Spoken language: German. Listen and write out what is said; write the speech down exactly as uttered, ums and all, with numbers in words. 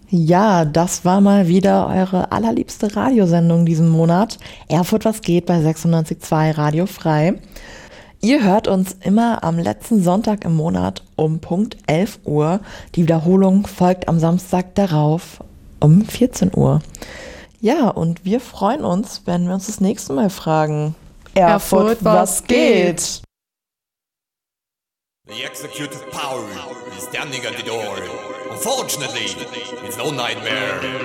Ja, das war mal wieder eure allerliebste Radiosendung diesen Monat. Erfurt, was geht bei sechsundneunzig Komma zwei Radio Frei. Ihr hört uns immer am letzten Sonntag im Monat um Punkt elf Uhr. Die Wiederholung folgt am Samstag darauf um vierzehn Uhr. Ja, und wir freuen uns, wenn wir uns das nächste Mal fragen. Erfurt, Erfurt, was geht? The executive power is standing at the door. Unfortunately, it's no nightmare.